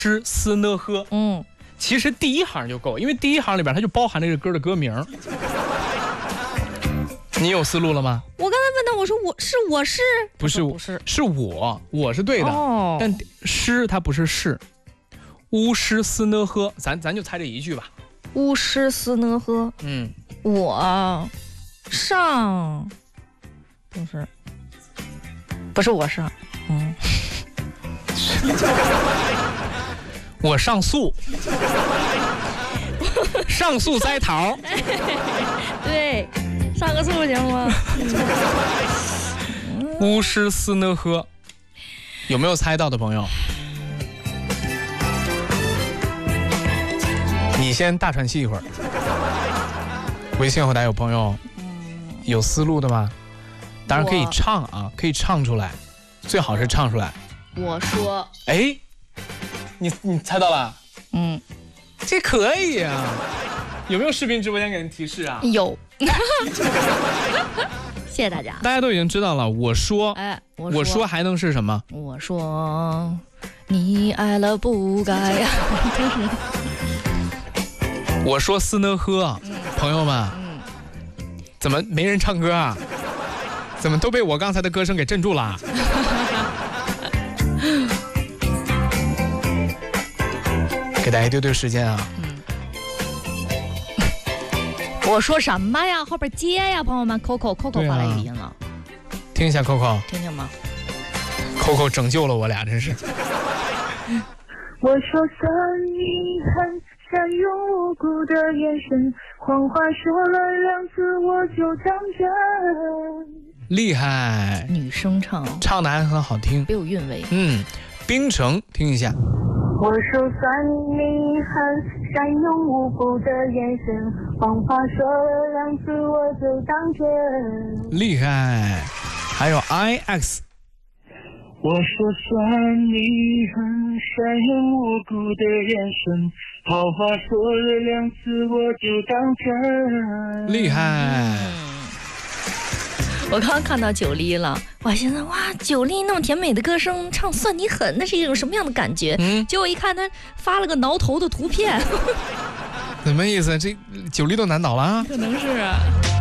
诗思呢呵。其实第一行就够，因为第一行里边它就包含了这个歌的歌名。你有思路了吗？ 我刚才问他，我说我是不是是我是对的，但诗它不是是。巫师思呢呵，咱就猜这一句吧。 巫师思呢呵，我上不是我上， 我上诉，上诉摘桃。 对，上个诉行吗？ 巫师思呢呵，有没有猜到的朋友？你先大喘气一会儿。微信后台有朋友有思路的吗？当然可以唱啊，可以唱出来，最好是唱出来。 我说， 哎，你猜到了？这可以啊。有没有视频直播间给人提示啊？ 有。谢谢大家。 大家都已经知道了。我说，我说还能是什么？ 我说，你爱了不该爱。 我说思呢呵，朋友们，怎么没人唱歌啊？怎么都被我刚才的歌声给镇住了？给大家一丢丢时间啊！ 我说什么呀？后边接呀，朋友们。Coco 发来语音了， 听一下 Coco， 听听吗 ？Coco 拯救了我俩，真是。 我说算你很善用无辜的眼神，谎话说了2次我就当真。 厉害， 女生唱的还很好听， 别有韵味。 冰城，听一下。 我说算你很善用无辜的眼神，谎话说了2次我就当真。 厉害，还有 IX。 我说算你很善用无辜的眼神，好话说了2次我就当真。 厉害。 我刚刚看到九莉了，我寻思哇，九莉那么甜美的歌声唱算你狠，那是一种什么样的感觉？结果一看他发了个挠头的图片。 什么意思？这九莉都难倒了？ 可能是啊。